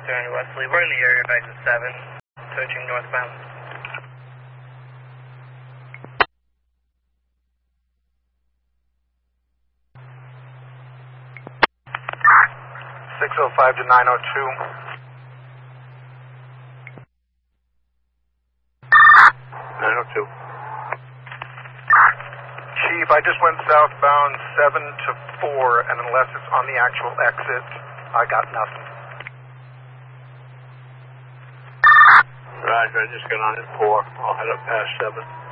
Turn Wesley. We're in the area of exit 7, approaching northbound. 605 to 902. 902. Chief, I just went southbound 7 to 4, and unless it's on the actual exit, I got nothing. Roger, I just got on at 4. I'll head up past 7.